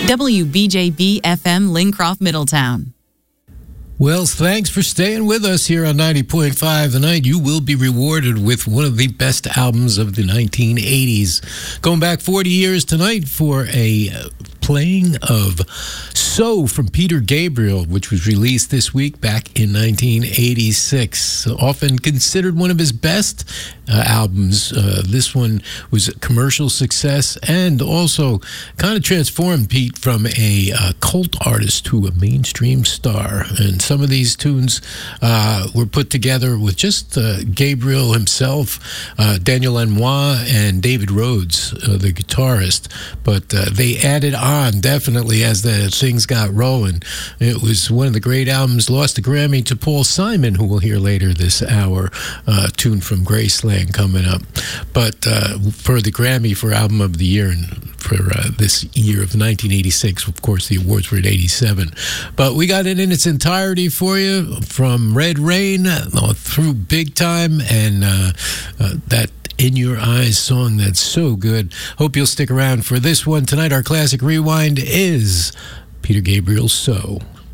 WBJB FM Lincroft, Middletown. Well, thanks for staying with us here on 90.5 tonight. You will be rewarded with one of the best albums of the 1980s. Going back 40 years tonight for a playing of So from Peter Gabriel, which was released this week back in 1986. Often considered one of his best albums. This one was a commercial success and also kind of transformed Pete from a cult artist to a mainstream star. And some of these tunes were put together with just Gabriel himself, Daniel Lanois, and David Rhodes, the guitarist. But they added on, definitely, as the things got rolling. It was one of the great albums. Lost a Grammy to Paul Simon, who we'll hear later this hour. Tune from Graceland coming up. But for the Grammy for Album of the Year and for this year of 1986, of course, the awards were at 87. But we got it in its entirety for you, from Red Rain through Big Time, and that In Your Eyes song that's so good. Hope you'll stick around for this one. Tonight, our classic rewind is Peter Gabriel's So.